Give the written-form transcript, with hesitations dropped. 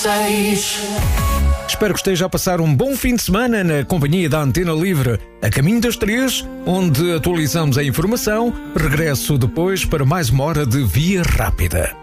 Espero que esteja a passar um bom fim de semana na companhia da Antena Livre. A caminho das 3, onde atualizamos a informação, regresso depois para mais uma hora de Via Rápida.